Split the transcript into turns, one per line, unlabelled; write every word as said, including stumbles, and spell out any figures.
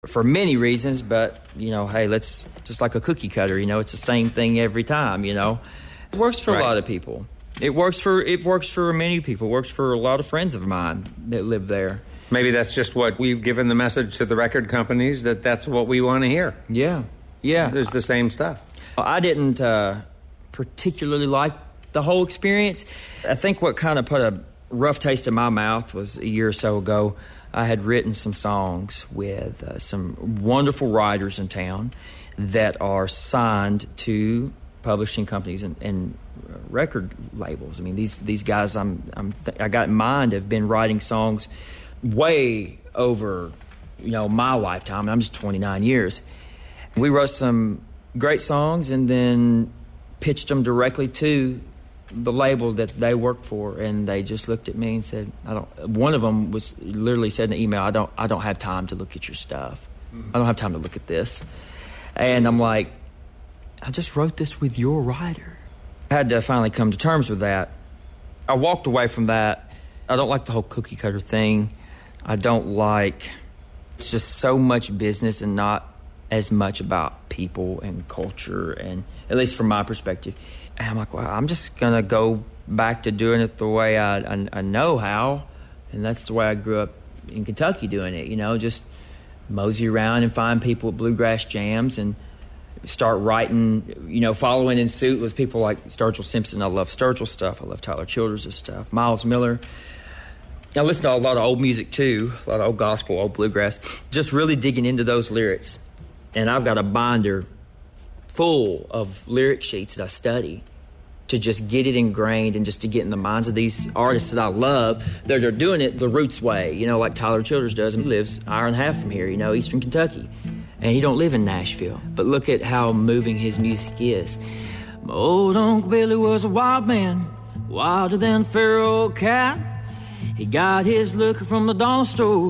for many reasons, but, you know, hey, let's, just like a cookie cutter, you know, it's the same thing every time, you know. It works for right. a lot of people. It works for it works for many people. It works for a lot of friends of mine that live there.
Maybe that's just what we've given the message to the record companies, that that's what we want to hear.
Yeah, yeah.
There's the same stuff.
I didn't uh, particularly like the whole experience. I think what kind of put a rough taste in my mouth was a year or so ago. I had written some songs with uh, some wonderful writers in town that are signed to publishing companies and, and record labels. I mean, these these guys I'm, I'm th- I got in mind have been writing songs way over, you know, my lifetime. I'm just twenty-nine years. We wrote some great songs and then pitched them directly to the label that they work for, and they just looked at me and said, "I don't." One of them was literally said in the email, "I don't, I don't have time to look at your stuff. I don't have time to look at this." And I'm like, "I just wrote this with your writer." I had to finally come to terms with that. I walked away from that. I don't like the whole cookie cutter thing. I don't like. It's just so much business and not as much about people and culture, and at least from my perspective. And I'm like, well, I'm just going to go back to doing it the way I, I, I know how, and that's the way I grew up in Kentucky doing it, you know, just mosey around and find people at bluegrass jams and start writing, you know, following in suit with people like Sturgill Simpson. I love Sturgill stuff. I love Tyler Childers' stuff. Miles Miller. I listen to a lot of old music, too, a lot of old gospel, old bluegrass, just really digging into those lyrics. And I've got a binder full of lyric sheets that I study to just get it ingrained and just to get in the minds of these artists that I love. They're, they're doing it the roots way, you know, like Tyler Childers does. He lives an hour and a half from here, you know, eastern Kentucky. And he don't live in Nashville. But look at how moving his music is. My old Uncle Billy was a wild man, wilder than a feral cat. He got his liquor from the dollar store.